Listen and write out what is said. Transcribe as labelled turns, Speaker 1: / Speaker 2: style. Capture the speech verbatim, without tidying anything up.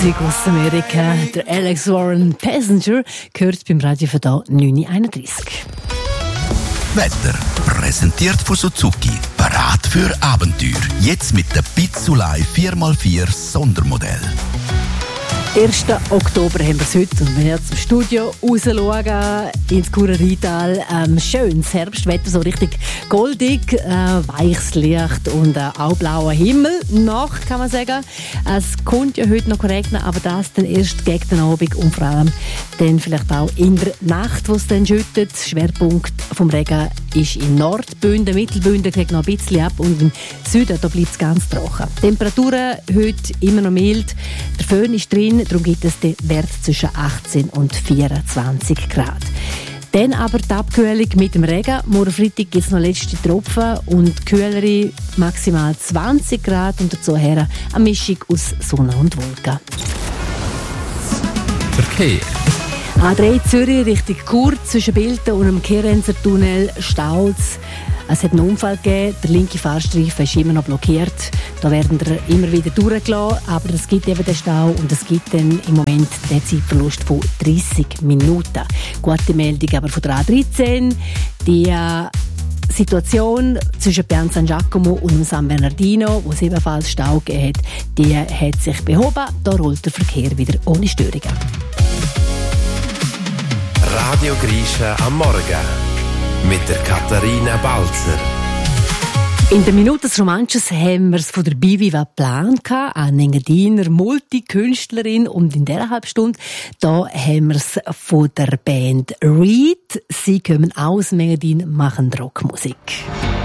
Speaker 1: Musik aus Amerika. Der Alex Warren Passenger gehört beim Radio von da neun Uhr einunddreißig.
Speaker 2: Wetter präsentiert von Suzuki. Parat für Abenteuer. Jetzt mit der Pizzulei vier mal vier Sondermodell.
Speaker 1: ersten Oktober haben wir es heute. Und wenn wir zum Studio rausschauen, ins Kurerital, ähm, schönes Herbstwetter, so richtig goldig, äh, weiches Licht und äh, auch blauer Himmel. Nacht, kann man sagen. Es könnte ja heute noch regnen, aber das dann erst gegen den Abend und vor allem dann vielleicht auch in der Nacht, wo es dann schüttet. Schwerpunkt vom Regen ist in Nordbünden, Mittelbünden kriegt noch ein bisschen ab und im Süden, da bleibt es ganz trocken. Temperaturen heute immer noch mild. Der Föhn ist drin, darum gibt es den Wert zwischen achtzehn und vierundzwanzig Grad. Dann aber die Abkühlung mit dem Regen. Morgen Freitag gibt es noch letzte Tropfen und kühlere maximal zwanzig Grad und dazu her eine Mischung aus Sonne und Wolken.
Speaker 3: Verkehr.
Speaker 1: A drei Zürich Richtung Chur zwischen Bilten und dem Kerenzer Tunnel staut. Es hat einen Unfall gegeben, der linke Fahrstreifen ist immer noch blockiert. Da werden wir immer wieder durchgelassen, aber es gibt eben den Stau und es gibt dann im Moment den Zeitverlust von dreissig Minuten. Gute Meldung aber von der A dreizehn. Die äh, Situation zwischen Pian San Giacomo und dem San Bernardino, wo es ebenfalls Stau gegeben hat, die hat sich behoben. Da rollt der Verkehr wieder ohne Störungen.
Speaker 3: Radio Grisha am Morgen mit der Katharina Balzer.
Speaker 1: In der Minute des Romanches haben wir es von der Biviva Plan gehabt, eine Engadiner Multikünstlerin. Und in dieser Halbstunde da haben wir es von der Band Reed. Sie kommen aus Engadin, machen Rockmusik.